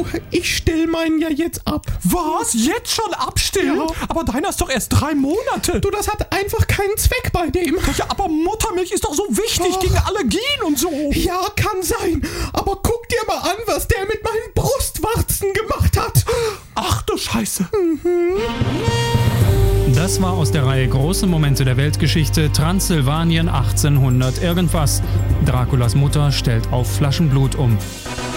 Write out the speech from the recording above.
ich still meinen ja jetzt ab. Was? Jetzt schon abstillen? Ja. Aber deiner ist doch erst 3 Monate. Du, das hat einfach keinen Zweck bei dem. Ja, aber Muttermilch ist doch so wichtig gegen Allergien und so. Ja, kann sein. Aber guck dir mal an, was der mit meinen Brustwarzen gemacht hat. Ach du Scheiße. Das war aus der Reihe Große Momente der Weltgeschichte, Transsilvanien 1800 irgendwas. Draculas Mutter stellt auf Flaschenblut um.